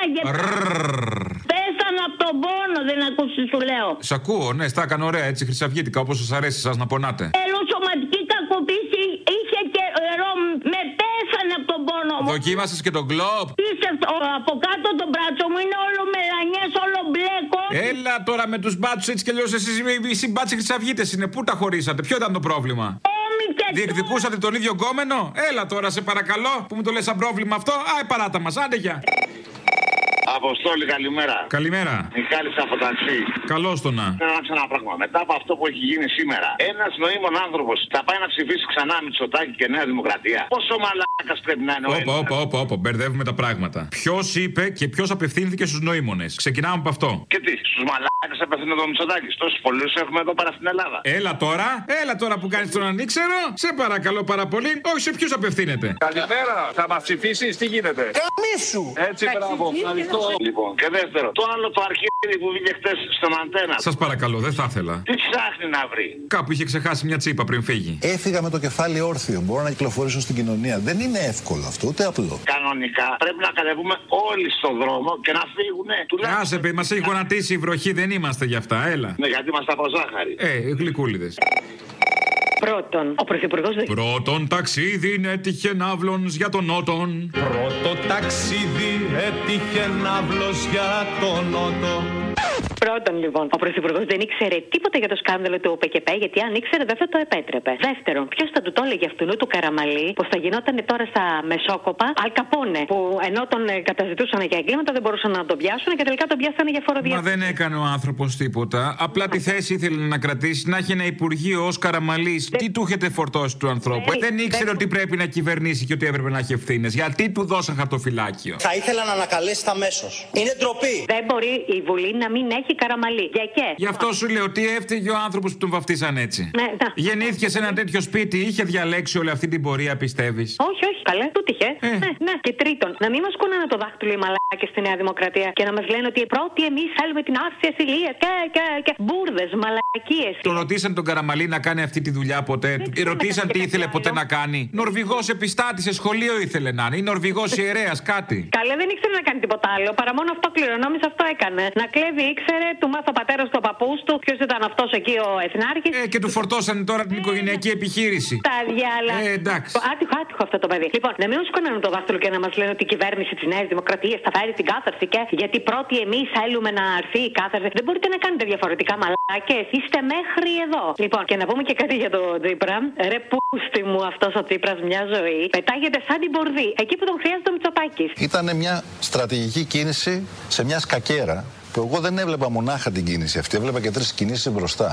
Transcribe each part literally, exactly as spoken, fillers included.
και πέσανε από τον πόνο, δεν ακούς τι σου λέω. Σ' ακούω, ναι, στα έκανε ωραία έτσι χρυσαυγίτικα, όπως σας αρέσει εσάς να πονάτε. Θέλω σωματική κακοποίηση, είχε καιρό, με πέσανε από τον πόνο μου. Δοκίμασες και τον γκλόπ. Από κάτω το μπράτσο μου είναι όλο μελανιές, όλο μπλε κόκκινο. Έλα τώρα με τους μπάτσους έτσι κι αλλιώς εσείς οι συμπάτσοι χρυσαυγίτες είναι. Πού τα χωρίσατε, ποιο ήταν το πρόβλημα? Διεκδικούσατε τον ίδιο γκόμενο? Έλα τώρα σε παρακαλώ, που μου το λες σαν πρόβλημα αυτό. Α, παράτα μας, άντε για. Αποστόλη, καλημέρα. Καλημέρα. Μιχάλης από ταξί. Καλώς το να. Θέλω να ξέρω ένα πράγμα. Μετά από αυτό που έχει γίνει σήμερα, ένας νοήμων άνθρωπος θα πάει να ψηφίσει ξανά Μητσοτάκη και Νέα Δημοκρατία. Πόσο μαλάκας πρέπει να είναι ο Έλληνας? Όπα, όπα, όπα, μπερδεύουμε τα πράγματα. Ποιος είπε και ποιος απευθύνθηκε στους νοήμονες? Ξεκινάμε από αυτό. Και τι, στους μαλάκας απευθύνεται ο Μητσοτάκης? Τόσους πολλούς έχουμε εδώ πέρα στην Ελλάδα. Έλα τώρα, έλα τώρα που κάνεις τον ανήξερο. Σε παρακαλώ πάρα πολύ. Όχι, σε ποιους απευθύνεται? Καλημέρα, θα μας ψηφίσεις, τι γίνεται? Καμίσου! Έτσι, μπράβο, ευχαριστώ. Λοιπόν, και δεύτερο, το άλλο το αρχίδι που βγήκε χτες στον Αντένα. Σας παρακαλώ, δεν θα ήθελα. Τι ψάχνει να βρει? Κάπου είχε ξεχάσει μια τσίπα πριν φύγει. Έφυγα με το κεφάλι όρθιο. Μπορώ να κυκλοφορήσω στην κοινωνία. Δεν είναι εύκολο αυτό, ούτε απλό. Κανονικά πρέπει να κατεβούμε όλοι στον δρόμο και να φύγουνε. Τουλάχιστον. Άσε, παιδί, μας έχει γονατίσει η βροχή, δεν είμαστε γι' αυτά, έλα. Ναι, γιατί είμαστε από ζάχαρη. Ε, γλυκούλιδες. Πρώτον, ο Πρωθυπουργός δεν... Πρώτον ταξίδι έτυχε ναύλος για τον Νότον. Πρώτο ταξίδι έτυχε ναύλος για τον Νότο. Πρώτον, λοιπόν, ο Πρωθυπουργός δεν ήξερε τίποτα για το σκάνδαλο του ΟΠΕΚΕΠΕ, γιατί αν ήξερε δεν θα το επέτρεπε. Δεύτερον, ποιος θα του το έλεγε αυτού του Καραμαλή, πως θα γινόταν τώρα στα Μεσόκοπα Αλ Καπόνε, που ενώ τον καταζητούσαν για εγκλήματα δεν μπορούσαν να τον πιάσουν και τελικά τον πιάσανε για φοροδιαφυγή. Μα δεν έκανε ο άνθρωπος τίποτα. Απλά τη θέση ήθελε να κρατήσει, να έχει ένα υπουργείο ως Καραμαλής. Τι του έχετε φορτώσει του ανθρώπου? Δεν ήξερε ότι πρέπει να κυβερνήσει και ότι έπρεπε να έχει ευθύνες. Γιατί του δώσαν χαρτοφυλάκιο? Θα ήθελα να ανακαλέσετε αμέσως. Είναι ντροπή. Δεν μπορεί η Βουλή να μην έχει Καραμαλή. Για και. Γι' αυτό σου λέω ότι έφταιγε ο άνθρωπος που τον βαφτίσαν έτσι. Ναι, ναι. Γεννήθηκε σε ένα τέτοιο σπίτι, είχε διαλέξει όλη αυτή την πορεία, πιστεύεις? Όχι, όχι, καλέ, του τύχε. Ε. Ναι, ναι. Και τρίτον, να μην μας κουνάνε το δάχτυλο οι μαλάκες στη Νέα Δημοκρατία και να μας λένε ότι πρώτοι εμείς θέλουμε την άρση ασυλίας και, και, και μπουρδες, μαλακίες. Τον ρωτήσαν τον Καραμαλή να κάνει αυτή τη δουλειά ποτέ? Δεν ρωτήσαν τι ήθελε ποτέ να κάνει? Νορβηγός επιστάτης σε σχολείο ήθελε να είναι, ή Νορβηγός ιερέας, κάτι. Καλέ, δεν ήξερε να κάνει τίποτα άλλο. Παρά μόνο αυτό κληρονόμησε, αυτό έκανε. Να κλέβει ήξερε, του μάθω πατέρα του, ο παππούς του, ποιος ήταν αυτός εκεί ο εθνάρχης. Ε, και του φορτώσανε τώρα την οικογενειακή επιχείρηση. Τα διάλα. Ε, εντάξει. Άτυχο, άτυχο αυτό το παιδί. Λοιπόν, να μην μας κονάνε το δάχτυλο και να μας λένε ότι η κυβέρνηση της Νέας Δημοκρατίας θα φέρει την κάθαρση και γιατί πρώτοι εμείς θέλουμε να αρθεί η κάθαρση. Δεν μπορείτε να κάνετε διαφορετικά, μαλάκες. Είστε μέχρι εδώ. Λοιπόν, και να πούμε και κάτι για τον Τσίπρα. Ρε πούστη μου, αυτός ο Τσίπρας μια ζωή. Πετάγεται σαν την μπορδί. Εκεί που τον χρειάζεται ο Μητσοτάκης. Ήταν μια στρατηγική κίνηση σε μια σκακέρα που εγώ δεν έβλεπα μονάχα την κίνηση αυτή. Έβλεπα και τρεις κινήσεις μπροστά.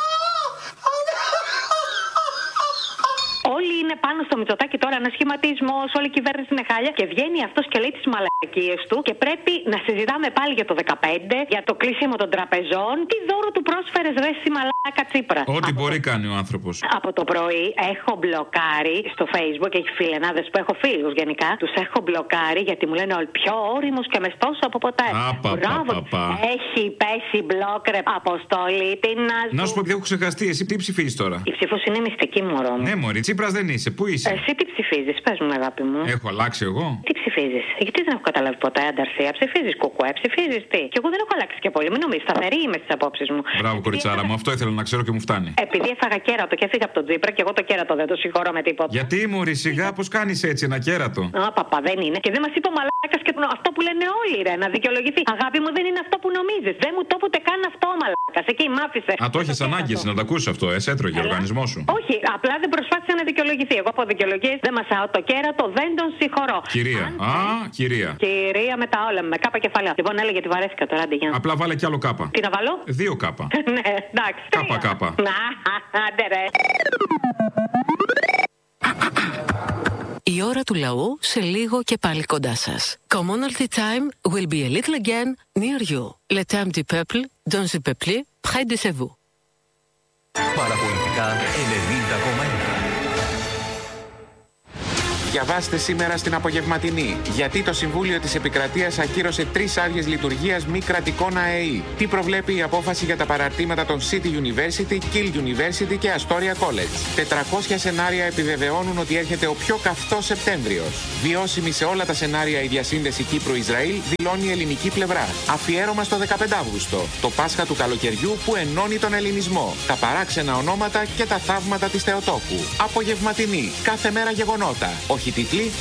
Όλοι είναι πάνω στο Μητσοτάκη τώρα, ένα σχηματισμό, όλη η κυβέρνηση είναι χάλια. Και βγαίνει αυτό και λέει τις μαλακίες του και πρέπει να συζητάμε πάλι για το δεκαπέντε, για το κλείσιμο των τραπεζών. Τι δώρο του πρόσφερες, ρε στη μαλάκα Τσίπρα? Ό,τι από μπορεί το... κάνει ο άνθρωπος. Από το πρωί έχω μπλοκάρει στο Facebook, έχει φιλενάδες που έχω φίλους γενικά. Τους έχω μπλοκάρει γιατί μου λένε όλοι πιο όριμος και μεστός από ποτέ. Άπα, Μπράβο, πα, πα, πα. έχει πέσει μπλοκ, ρε Αποστόλη. Τι να σου. Να σου πω, επειδή έχω ξεχαστεί, εσύ τι ψηφίζεις τώρα? Η ψήφος είναι μυστική, μωρό μου. Ναι, μωρή, Τσίπρας δεν είσαι. Πού είσαι? Εσύ τι ψηφίζεις, πες μου, αγάπη μου. Έχω αλλάξει εγώ. Τι ψηφίζεις? Γιατί δεν έχω καταλάβει ποτέ, Ανταρσία. Ψηφίζεις κουκουέ, ψηφίζεις τι? Και εγώ δεν έχω αλλάξει και πολύ. Μην νομίζεις, σταθερή είμαι στις απόψεις μου. Μπράβο, κοριτσάρα μου, αυτό ήθελα να ξέρω και μου φτάνει. Επειδή έφαγα κέρατο και έφυγα από τον Τσίπρα και εγώ το κέρατο δεν το συγχωρώ με τίποτα. Γιατί μωρή, σιγά, πώς κάνεις έτσι ένα κέρατο? Α, παπα, δεν είναι. Και δεν μας είπε ο μαλάκας και αυτό που λένε όλοι, ρε, να δικαιολογηθεί. Αγάπη μου, δεν είναι αυτό που νομίζεις. Δεν μου το είπε καν αυτό ο μαλάκας. Εκεί μ' άφησε. Α, το έχεις ανάγκη να το ακούσεις αυτό, ε, έτρωγε ο οργανισμός σου. Όχι, απλά δεν προσπάθησε να δικαιολογηθεί. Εγώ από δικαιολογίες δεν μασάω το κέρατο, δεν τον συγχωρώ. Κυρία. Α, κυρία. Κυρία με τα όλα, με κάπα κεφαλαία. Λοιπόν, έλεγε τη βαρέθηκα τώρα, άντε για. Απλά βάλε κι άλλο κάπα. Τι να βάλω? Δύο κάπα. Ναι, εντάξει. Κάπα, κάπα. Να, άντε ρε. Η ώρα του λαού σε λίγο και πάλι κοντά σας. Commonalty time will be a little again near you. Le temps du peuple, dans le peuple, près de chez vous. Παραπολιτικά ενενήντα κόμμα ένα. Διαβάστε σήμερα στην απογευματινή. Γιατί το Συμβούλιο της Επικρατείας ακύρωσε τρεις άδειες λειτουργίας μη κρατικών ΑΕΗ. Τι προβλέπει η απόφαση για τα παραρτήματα των City University, Kiel University και Astoria College. τετρακόσια σενάρια επιβεβαιώνουν ότι έρχεται ο πιο καυτός Σεπτέμβριος. Βιώσιμη σε όλα τα σενάρια η διασύνδεση Κύπρου-Ισραήλ, δηλώνει η ελληνική πλευρά. Αφιέρωμα στο δεκαπέντε Αυγούστου. Το Πάσχα του καλοκαιριού που ενώνει τον ελληνισμό. Τα παράξενα ονόματα και τα θαύματα της Θεοτόκου. Απογευματινή. Κάθε μέρα γεγονότα. Όχι τίτλοι.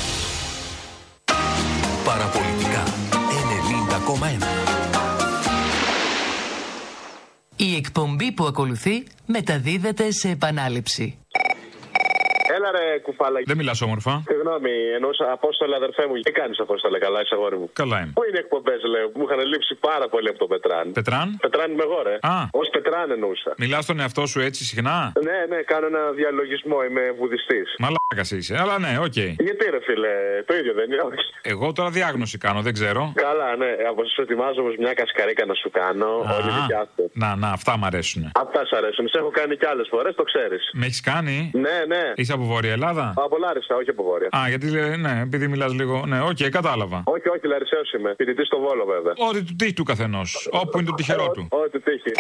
Παραπολιτικά ενενήντα κόμμα ένα. Η εκπομπή που ακολουθεί μεταδίδεται σε επανάληψη. Έλα ρε κουφάλα. Δεν μιλάς όμορφα. Συγγνώμη, εννοούσα Απόστολε αδερφέ μου. Τι κάνεις Απόστολε, καλά είσαι αγόρι μου? Καλά είμαι. Πού είναι οι εκπομπές, λέω, που μου είχαν λείψει πάρα πολύ από το Πετράν. Πετράν? Πετράν είμαι εγώ, ρε. Α. Ως Πετράν εννοούσα. Μιλάς στον εαυτό σου έτσι συχνά? Ναι, ναι, κάνω ένα διαλογισμό, είμαι βουδιστής. Μαλάκας είσαι, αλλά ναι, οκ. Okay. Γιατί ρε φίλε, το ίδιο δεν είναι, όχι? Εγώ τώρα διάγνωση κάνω, δεν ξέρω. Καλά, ναι, από σου ετοιμάζω όμως μια κασκαρίκα να σου κάνω. Όλη δικιά σου. Να, να, αυτά μ' αρέσουν. Αυτά σ' αρέσουν. Σε έχω κάνει κι άλλες φορές, το ξέρεις. Με έχεις κάνει? Ναι, ναι. Είσαι από Βόρεια Ελλάδα? Από Λάρισα, όχι από Βόρεια. Α, γιατί ναι, επειδή μιλάς λίγο. Ναι, οκ, okay, κατάλαβα. Όχι, όχι, Λαρισαίος είμαι. Φοιτητής στο Βόλο, βέβαια. Ό,τι του τύχει του καθενός. Όπου είναι το τυχερό του. Ό,τι τύχει.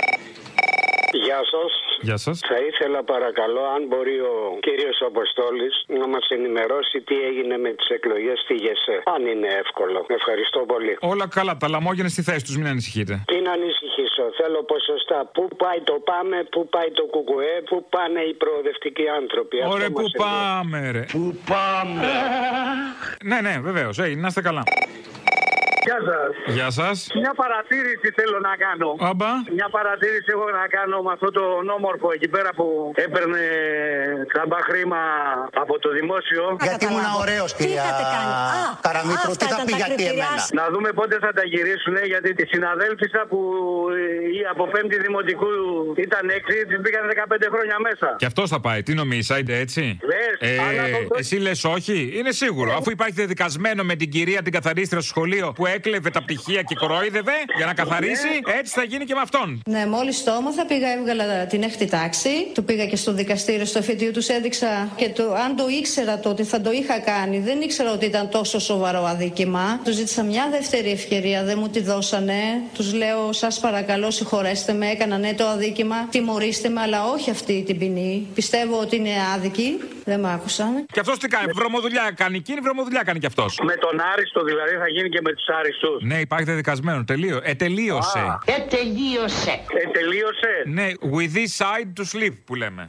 Γεια σας. Γεια σας. Θα ήθελα παρακαλώ, αν μπορεί ο κύριος Αποστόλης να μας ενημερώσει τι έγινε με τις εκλογές στη ΓΕΣΕ. Αν είναι εύκολο. Ευχαριστώ πολύ. Όλα καλά. Τα λαμόγια είναι στη θέση τους, μην ανησυχείτε. Τι να ανησυχήσω. Θέλω ποσοστά. Πού πάει το ΠΑΜΕ, πού πάει το ΚΚΕ, πού πάνε οι προοδευτικοί άνθρωποι. Ωραία, πού πάμε, ρε. Πού πάμε. Ναι, ναι, βεβαίως. Hey, να είστε καλά. Γεια σας. Γεια σας. Μια παρατήρηση θέλω να κάνω. Άμπα. Μια παρατήρηση έχω να κάνω με αυτό το όμορφο εκεί πέρα που έπαιρνε τσάμπα χρήμα από το δημόσιο. Γιατί ήμουν ωραίος, κυρία Καραμήτρου, τι θα πει γιατί εμένα? Να δούμε πότε θα τα γυρίσουν, γιατί τη συναδέλφισσα που η από πέμπτη δημοτικού ήταν έξι, της πήγαν δεκαπέντε χρόνια μέσα. Και αυτός θα πάει, τι νομίζεις, άιντε έτσι? Λες, ε, το... Εσύ λες όχι, είναι σίγουρο. Ε. Αφού υπάρχει δεδικασμένο με την κυρία την καθαρίστρια στο σχολείο που έκλεβε τα πτυχία και κορόιδευε για να καθαρίσει, έτσι θα γίνει και με αυτόν. Ναι, μόλις το έμαθα πήγα, έβγαλα την έκτη τάξη, του πήγα και στο δικαστήριο, στο εφετείο, τους έδειξα και το, αν το ήξερα το ότι θα το είχα κάνει, δεν ήξερα ότι ήταν τόσο σοβαρό αδίκημα. Τους ζήτησα μια δεύτερη ευκαιρία, δεν μου τη δώσανε. Τους λέω, σας παρακαλώ, συγχωρέστε με, έκανα ναι το αδίκημα, τιμωρήστε με, αλλά όχι αυτή την ποινή. Πιστεύω ότι είναι άδικη, δεν μ' άκουσαν. Και αυτός τι κάνει, βρωμοδουλειά κάνει εκείνη, βρωμοδουλειά κάνει κι αυτός. Με τον Άριστο δηλαδή θα γίνει και με τους Άριστους. Ναι, υπάρχει δεδικασμένο. Τελείω. Ετελείωσε. Ετελείωσε. Ετελείωσε. Ναι, with this side to sleep που λέμε.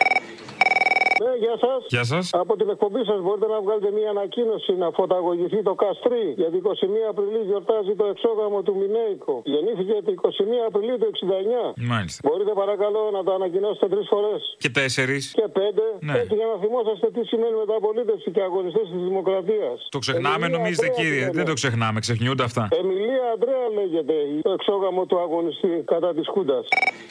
Ναι, γεια σας. Γεια σας. Από την εκπομπή σας μπορείτε να βγάλετε μια ανακοίνωση να φωταγωγηθεί το Καστρί. Γιατί εικοστή πρώτη Απριλίου γιορτάζει το εξόγαμο του Μινέικο. Γεννήθηκε την εικοστή πρώτη Απριλίου του εξήντα εννιά. Μάλιστα. Μπορείτε παρακαλώ να το ανακοινώσετε τρεις φορές. Και τέσσερις. Και πέντε. Ναι. Έτσι για να θυμόσαστε τι σημαίνει μεταπολίτευση και αγωνιστές της Δημοκρατίας. Το ξεχνάμε, Εμιλία νομίζετε Αντρέα, κύριε. Δεν το ξεχνάμε, ξεχνιούνται αυτά. Εμιλία Αντρέα λέγεται το εξόγαμο του αγωνιστή κατά της Χούντας.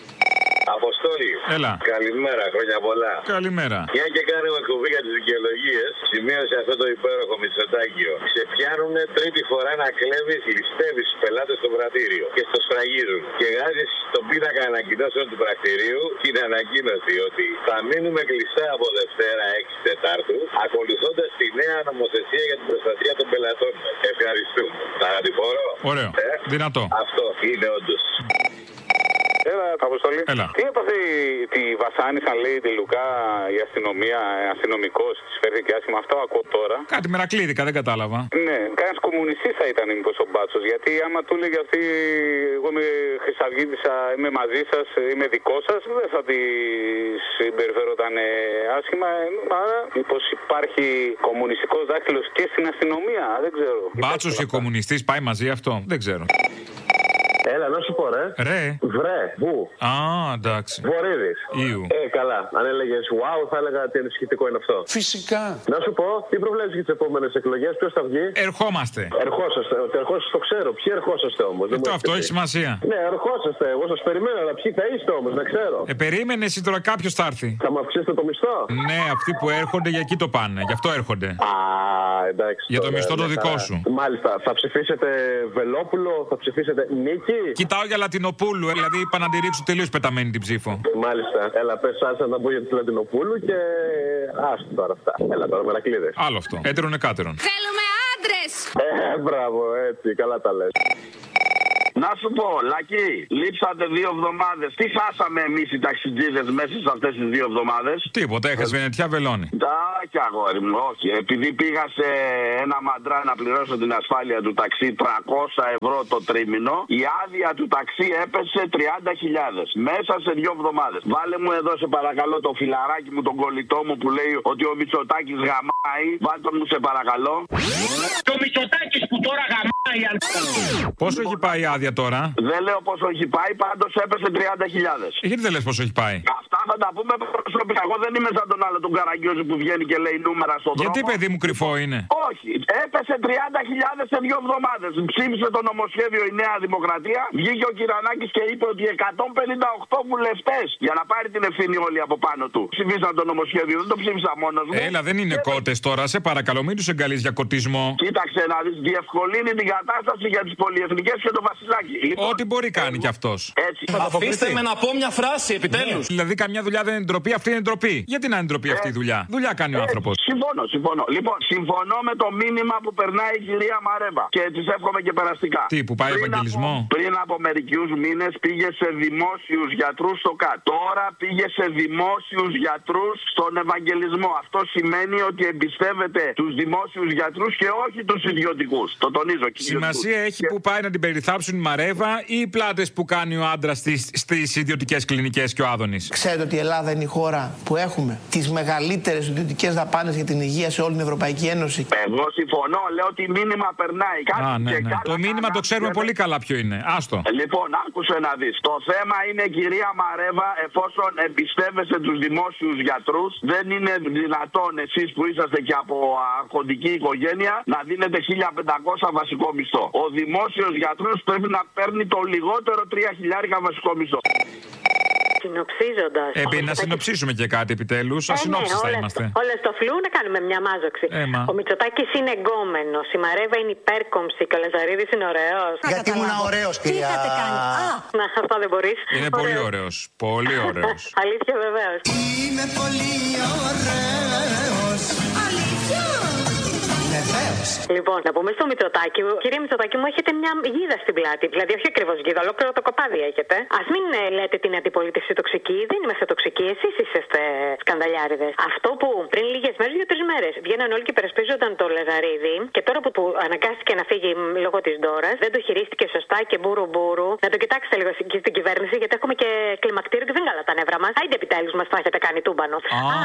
Αποστόλη. Έλα. Καλημέρα, χρόνια πολλά. Καλημέρα. Μια και κάνουμε εκπομπή για τις δικαιολογίες, σημείωσε αυτό το υπέροχο Μητσοτάκιο. Σε πιάνουν τρίτη φορά να κλέβεις, ληστεύεις τους πελάτες στο πρατήριο και στο σφραγίζουν. Και γάζεις στον πίνακα ανακοινώσεων του πρακτηρίου την ανακοίνωση ότι θα μείνουμε κλειστά από Δευτέρα έξι Τετάρτου, ακολουθώντας τη νέα νομοθεσία για την προστασία των πελατών μας. Ευχαριστούμε. Θανατηφόρο. Ωραίο. Ε? Δυνατό. Αυτό είναι όντως. Έλα, Αποστολή. Έλα. Τι έπαθε, τη βασάνισαν, λέει, τη Λουκά, η αστυνομία, αστυνομικός, τη φέρθηκε άσχημα. Αυτό ακούω τώρα. Κάτι μερακλίδικα, δεν κατάλαβα. Ναι, κανένα κομμουνιστής θα ήταν μήπως ο Μπάτσος. Γιατί άμα του έλεγε αυτή, εγώ είμαι Χρυσαυγίτισσα, είμαι μαζί σας, είμαι δικό σας, δεν θα τη συμπεριφέρονταν άσχημα. Άρα, μήπως υπάρχει κομμουνιστικός δάχτυλος και στην αστυνομία, δεν ξέρω. Μπάτσος και κομμουνιστής πάει μαζί αυτό, δεν ξέρω. Έλα, να σου πω, ρε. Ρε. Βρε. Πού. Α, εντάξει. Βορύδης. Ιου. Ε, καλά. Αν έλεγες wow, θα έλεγα τι ενισχυτικό είναι αυτό. Φυσικά. Να σου πω, τι προβλέπεις για τις επόμενες εκλογές, ποιος θα βγει. Ερχόμαστε. Ερχόσαστε. Ότι ερχόσαστε το ξέρω. Ποιοι ερχόσαστε όμως. Ε, το αυτό έχει σημασία. Ναι, ερχόσαστε. Εγώ σας περιμένω, αλλά ποιοι θα είστε όμως, να ξέρω. Ε, περίμενε εσύ τώρα κάποιος θα έρθει. Θα μου αυξήσετε το μισθό. Ναι, αυτοί που έρχονται για εκεί το πάνε. Γι' αυτό έρχονται. Α, εντάξει. Για το τώρα, μισθό το ναι, δικό θα... σου. Μάλιστα. Θα ψηφίσετε Βελόπουλο, θα ψηφίσετε Νίκη. Λακή. Κοιτάω για Λατινοπούλου, δηλαδή είπα να τη ρίξω τελείως πεταμένη την ψήφο. Μάλιστα. Έλα, πες άσα να πω για τη Λατινοπούλου και άστο τώρα αυτά. Έλα τώρα, Μερακλείδες. Άλλο αυτό. Έτερον εκάτερον. Θέλουμε άντρες! Ε, μπράβο, έτσι, καλά τα λες. Να σου πω, Λακή, λείψατε δύο εβδομάδες. Τι χάσαμε εμείς οι ταξιτζίδες μέσα σε αυτές τις δύο εβδομάδες? Τίποτα, έχασε Βενετιά βελόνι. Τάκι, αγόρι μου, όχι. Επειδή πήγα σε ένα μαντρά να πληρώσω την ασφάλεια του ταξί τριακόσια ευρώ το τρίμηνο, η άδεια του ταξί έπεσε τριάντα χιλιάδες μέσα σε δύο εβδομάδες. Βάλε μου εδώ σε παρακαλώ το φιλαράκι μου, τον κολλητό μου που λέει ότι ο Μητσοτάκης γαμάει. Βάλτε μου σε παρακαλώ. Το Μητσοτάκης που τώρα γαμάει. Πόσο έχει πάει η άδεια τώρα? Δεν λέω πόσο έχει πάει, πάντως έπεσε τριάντα χιλιάδες. Ε, γιατί δεν λες πόσο έχει πάει? Αυτά θα τα πούμε προσωπικά. Εγώ δεν είμαι σαν τον άλλο τον Καραγκιόζη που βγαίνει και λέει νούμερα στον δρόμο. Γιατί παιδί μου κρυφό είναι? Όχι, έπεσε τριάντα χιλιάδες σε δύο εβδομάδες. Ψήφισε το νομοσχέδιο η Νέα Δημοκρατία. Βγήκε ο Κυρανάκης και είπε ότι εκατόν πενήντα οκτώ βουλευτές για να πάρει την ευθύνη όλοι από πάνω του ψήφισαν το νομοσχέδιο. Δεν το ψήφισα μόνος μου. Έλα, δεν είναι κότες τώρα. Σε παρακαλώ, μην τους εγκαλείς για κοτισμό. Κοίταξε να δεις, διευκολύνει την κατάσταση για τις πολυεθνικές και το Βασιλάκι. Λοιπόν, ό,τι μπορεί κάνει κι αυτός. Έτσι. Αφήστε με να πω μια φράση, επιτέλους. Ναι. Δηλαδή, καμιά δουλειά δεν είναι ντροπή, αυτή είναι ντροπή. Γιατί να είναι ντροπή αυτή η δουλειά? Δουλειά κάνει ο άνθρωπος. Συμφωνώ, συμφωνώ. Λοιπόν, συμφωνώ με το μήνυμα που περνάει η κυρία Μαρέβα και της εύχομαι και περαστικά. Τι, που πάει πριν ευαγγελισμό? Από, πριν από μερικούς μήνες πήγε σε δημόσιους γιατρούς στο ΚΑΤ. Τώρα πήγε σε δημόσιους γιατρούς στον Ευαγγελισμό. Αυτό σημαίνει ότι εμπιστεύεται τους δημόσιους γιατρούς και όχι τους ιδιωτικούς. Το τονίζω. Σημασία έχει και... που πάει να την περιθάψουν η Μαρέβα ή οι πλάτες που κάνει ο άντρας στις, στις ιδιωτικές κλινικές και ο Άδωνης? Ξέρετε ότι η Ελλάδα είναι η χώρα που έχουμε τις μεγαλύτερες ιδιωτικές δαπάνες για την υγεία σε όλη την Ευρωπαϊκή Ένωση. Εγώ συμφωνώ, λέω ότι μήνυμα περνάει. Κάτι Α, ναι, και ναι. καλά, Το μήνυμα καλά, το ξέρουμε και... πολύ καλά ποιο είναι. Άστο. Λοιπόν, άκουσε να δεις. Το θέμα είναι, κυρία Μαρέβα, εφόσον εμπιστεύεσαι τους δημόσιους γιατρούς, δεν είναι δυνατόν εσείς που είσαστε και από αρχοντική οικογένεια να δίνετε χίλια πεντακόσια βασικό μισθό. Ο δημόσιος γιατρός πρέπει να παίρνει το λιγότερο τρία χιλιάρικα βασικό μισθό. Συνοψίζοντας. Επί να συνοψίσουμε και κάτι επιτέλους. Ε, ασυνόψεις ναι, θα όλες, είμαστε. Όλες στο φλού να κάνουμε μια μάζοξη. Έμα. Ο Μητσοτάκης είναι εγκόμενος. Η Μαρέβα είναι υπέρκομψη και ο Λαζαρίδης είναι ωραίος. Γιατί ήμουν ωραίος, κυρία. Τι είχατε κάνει? Α, να, αυτό δεν μπορείς. Είναι ωραίος. Πολύ ωραίος. Πολύ ωραίος. Αλήθεια, βεβαίως. Είναι πολύ ωραίος. Αλήθεια. Βεβαίως. Λοιπόν, να πούμε στο Μητσοτάκη. Κύριε Μητσοτάκη μου, έχετε μια γίδα στην πλάτη. Δηλαδή, όχι ακριβώς γίδα, ολόκληρο το κοπάδι έχετε. Ας μην ε, λέτε την αντιπολίτευση τοξική. Δεν είμαστε τοξικοί. Εσείς είσαστε σκανδαλιάριδες. Αυτό που πριν λίγες μέρες, δύο-τρεις μέρες, βγαίναν όλοι και υπερασπίζονταν το Λαζαρίδη και τώρα που, που αναγκάστηκε να φύγει λόγω της Ντόρας, δεν το χειρίστηκε σωστά και μπούρου μπούρου. Να το κοιτάξετε λίγο στην κυβέρνηση, γιατί έχουμε και κλιμακτήριο και δεν καλά τα νεύρα μας. Άιντε επιτέλους μας το έχετε κάνει τούμπανο.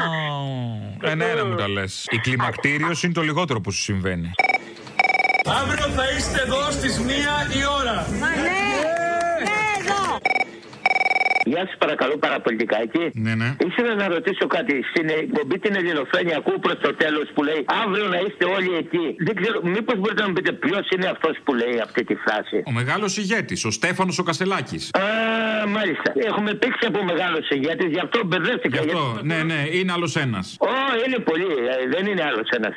Α, ναι, ναι, μου τα λες. Η κλιμακτήριος είναι το λιγότερο που σου συμβαίνει. Αύριο θα είστε εδώ στις μία η ώρα. Μα ναι, ναι, εδώ. Γεια σας, παρακαλώ, παραπολιτικά εκεί. Ναι, ναι. Ήθελα να ρωτήσω κάτι. Στην εκπομπή την Ελληνοφρένεια ακούω προς το τέλος που λέει αύριο να είστε όλοι εκεί. Δεν ξέρω, μήπως μπορείτε να μου πείτε ποιος είναι αυτός που λέει αυτή τη φράση? Ο μεγάλος ηγέτης, ο Στέφανος ο Κασελάκης. Α, μάλιστα. Έχουμε παίξει από μεγάλος ηγέτης, γι' αυτό μπερδεύτηκα. Γι' αυτό, γιατί... ναι, ναι, είναι άλλος ένας. Ω, είναι πολύ, δεν είναι άλλος ένας.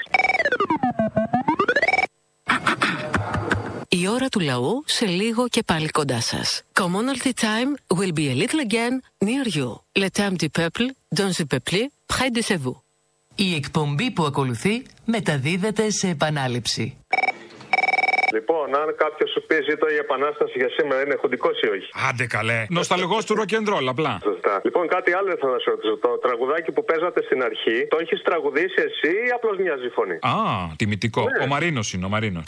Η ώρα του λαού σε λίγο και πάλι κοντά σας. Commonalty time will be a little again near you. Le temps du peuple, dans le peuple, près de vous. Η εκπομπή που ακολουθεί μεταδίδεται σε επανάληψη. Λοιπόν, αν κάποιο σου πει ζήτω η επανάσταση για σήμερα, είναι χουντικό ή όχι? Άντε καλέ. Νοσταλγός του rock and roll, απλά. Σωστά. Λοιπόν, κάτι άλλο ήθελα να σου ρωτήσω. Το τραγουδάκι που παίζατε στην αρχή, το έχεις τραγουδήσει εσύ ή απλώς μοιάζει η φωνή? Α, τιμητικό. Ναι. Ο Μαρίνος είναι, ο Μαρίνος.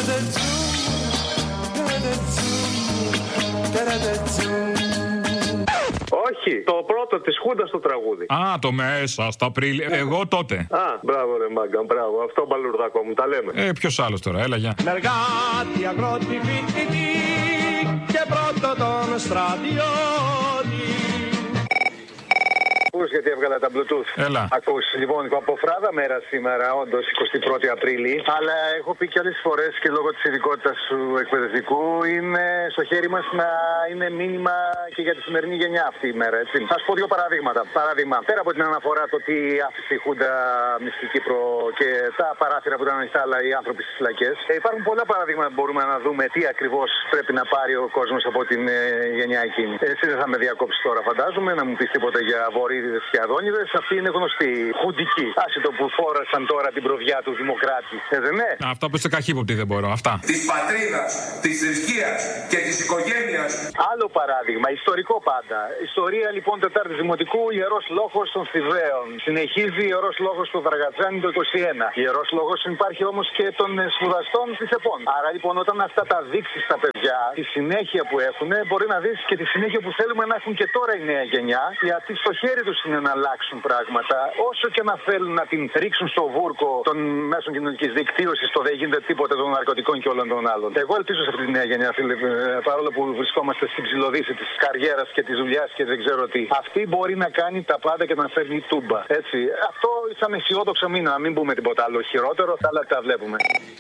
Όχι, το πρώτο της Χούντας το τραγούδι. Α, το μέσα στα Απρίλη. Εγώ τότε. Α, μπράβο ρε μάγκα, μπράβο. Αυτό μπαλουρδάκο μου, τα λέμε. Ε, ποιος άλλος τώρα, έλα γεια. Εργάτη, αγρότη, φοιτητή και πρώτο τον στρατιώτη. Ακούς γιατί έβγαλα τα Bluetooth. Έλα. Ακούς. Λοιπόν, από φράδα μέρα σήμερα, όντως εικοστή πρώτη Απρίλη. Αλλά έχω πει κι άλλες φορές και λόγω της ειδικότητας του εκπαιδευτικού είναι στο χέρι μας να είναι μήνυμα και για τη σημερινή γενιά αυτή η μέρα. Έτσι. Θα σου πω δύο παραδείγματα. Παράδειγμα, πέρα από την αναφορά το τι άφησε η Χούντα μυστική Κύπρο και τα παράθυρα που ήταν ανοιχτά, αλλά οι άνθρωποι στις φυλακές. Ε, υπάρχουν πολλά παραδείγματα που μπορούμε να δούμε τι ακριβώς πρέπει να πάρει ο κόσμος από την ε, γενιά εκείνη. Εσύ δεν θα με διακόψεις τώρα, φαντάζομαι, να μου πεις τίποτα για βορείδιδες και αδόνιδες. Αυτή είναι γνωστή. Χουντική. Άσε το που φόρασαν τώρα την προβιά του Δημοκράτη. Ε, δεν είναι. Αυτό που είσαι καχύποπτη δεν μπορώ. Αυτά. Της πατρίδας, της θρησκείας και της οικογένειας. Άλλο παράδειγμα, ιστορικό πάντα. Ιστορία λοιπόν Τετάρτη Δημοτικού, Ιερός Λόγος των Θηβαίων. Συνεχίζει Ιερός Λόγος του Δαργατζάνη το είκοσι ένα. Ιερός Λόγος υπάρχει όμως και των σπουδαστών της ΕΠΟΝ. Άρα λοιπόν όταν αυτά τα δείξεις στα παιδιά, τη συνέχεια που έχουν, μπορεί να δεις και τη συνέχεια που θέλουμε να έχουν και τώρα η νέα γενιά, γιατί στο χέρι τους είναι να αλλάξουν πράγματα, όσο και να θέλουν να την ρίξουν στο βούρκο των μέσων κοινωνικής δικτύωσης, το δεν γίνεται τίποτα των ναρκωτικών και όλων των άλλων. Εγώ ελπίζω σε αυτή τη νέα γενιά, φίλε, παρόλο που βρισκόμαστε στην ψηλοδύση της καριέρας και της δουλειάς και δεν ξέρω τι. Αυτή μπορεί να κάνει τα πάντα και να φέρνει τούμπα. Έτσι. Αυτό ήταν αισιόδοξο μήνα, να μην πούμε τίποτα άλλο χειρότερο, αλλά τα βλέπουμε.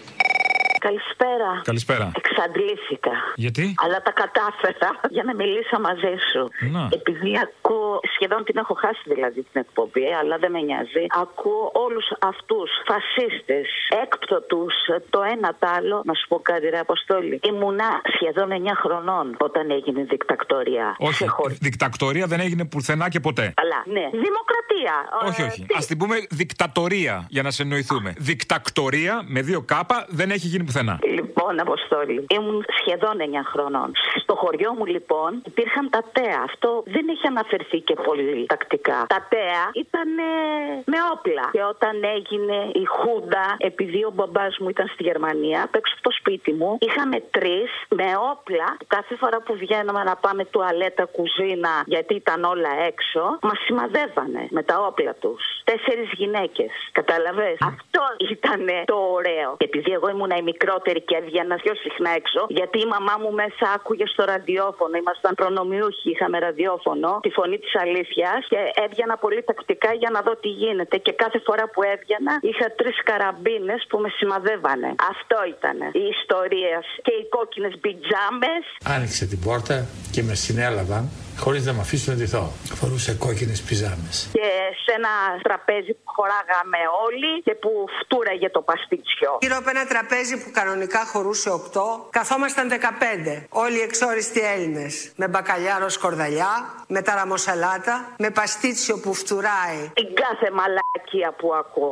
Καλησπέρα. Καλησπέρα. Εξαντλήθηκα. Γιατί? Αλλά τα κατάφερα για να μιλήσω μαζί σου. Να. Επειδή ακούω, σχεδόν την έχω χάσει δηλαδή την εκπομπή, αλλά δεν με νοιάζει. Ακούω όλους αυτούς φασίστες, έκπτωτους, το ένα τ' άλλο. Να σου πω κάτι, ρε Αποστόλη. Ήμουνα σχεδόν εννιά χρονών όταν έγινε η δικτακτορία. Όχι, δικτακτορία δεν έγινε πουθενά και ποτέ. Αλλά, ναι. Δημοκρατία. Όχι, όχι. Ας την πούμε δικτατορία για να σε εννοηθούμε. Δικτακτορία με δύο κάπα δεν έχει γίνει πουθενά. Λοιπόν, Αποστόλη, ήμουν σχεδόν εννιά χρονών. Στο χωριό μου, λοιπόν, υπήρχαν τα ΤΕΑ. Αυτό δεν έχει αναφερθεί και πολύ τακτικά. Τα ΤΕΑ ήταν ε, με όπλα. Και όταν έγινε η Χούντα, επειδή ο μπαμπάς μου ήταν στη Γερμανία, απ' έξω από το σπίτι μου, είχαμε τρεις με όπλα. Κάθε φορά που βγαίναμε να πάμε τουαλέτα, κουζίνα, γιατί ήταν όλα έξω, μας σημαδεύανε με τα όπλα τους. Τέσσερις γυναίκες. Κατάλαβες? Αυτό ήταν το ωραίο. Και επειδή εγώ ήμουν η μικρότερη και έβγαινα πιο συχνά έξω, γιατί η μαμά μου μέσα άκουγε στο ραδιόφωνο. Ήμασταν προνομιούχοι, είχαμε ραδιόφωνο, τη φωνή της αλήθειας, και έβγαινα πολύ τακτικά για να δω τι γίνεται. Και κάθε φορά που έβγαινα είχα τρεις καραμπίνες που με σημαδεύανε. Αυτό ήταν η ιστορία. Και οι κόκκινες πιτζάμες. Άνοιξε την πόρτα και με συνέλαβαν χωρίς να με αφήσουν να ντυθώ. Φορούσε κόκκινες πιζάμες. Και σε ένα τραπέζι που χωράγαμε όλοι και που φτούραγε το παστίτσιο. Γύρω από ένα τραπέζι που κανονικά χωρούσε οκτώ, καθόμασταν δεκαπέντε. Όλοι οι εξόριστοι Έλληνες. Με μπακαλιάρο σκορδαλιά, με ταραμοσαλάτα, με παστίτσιο που φτουράει. Την κάθε μαλακία που ακούω.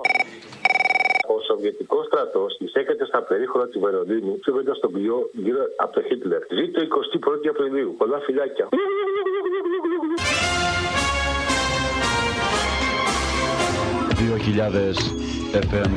Ο Σοβιετικός στρατός εισέρχεται στα περίχωρα του Βερολίνου, φύγοντας στον πλοίο γύρω από τον Χίτλερ. Ζήτω εικοστή πρώτη Απριλίου. Πολλά φιλάκια. δύο χιλιάδες εφ εμ